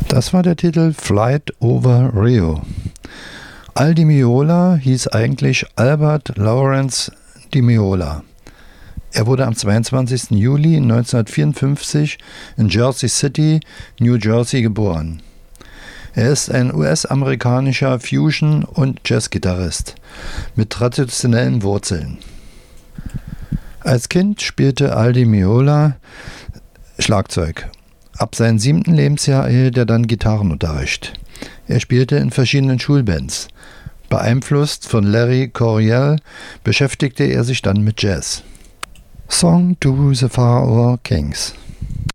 Das war der Titel Flight over Rio. Al Di Meola hieß eigentlich Albert Lawrence Di Meola. Er wurde am 22. Juli 1954 in Jersey City, New Jersey geboren. Er ist ein US-amerikanischer Fusion- und Jazzgitarrist mit traditionellen Wurzeln. Als Kind spielte Al Di Meola Schlagzeug. Ab seinem 7. Lebensjahr erhielt er dann Gitarrenunterricht. Er spielte in verschiedenen Schulbands. Beeinflusst von Larry Coryell beschäftigte er sich dann mit Jazz. Song to the Pharaoh Kings.